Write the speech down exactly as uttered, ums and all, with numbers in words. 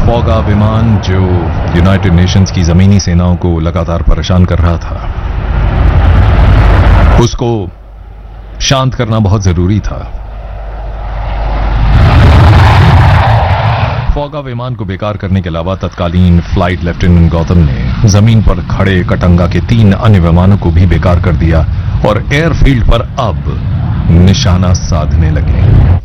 फौगा विमान जो United Nations की जमीनी सेनाओं को लगातार परेशान कर रहा था, उसको शांत करना बहुत जरूरी था। फौगा विमान को बेकार करने के अलावा तत्कालीन फ्लाइट लेफ्टिनेंट गौतम ने जमीन पर खड़े कटंगा के तीन अन्य विमानों को भी बेकार कर दिया और एयरफील्ड पर अब निशाना साधने लगे।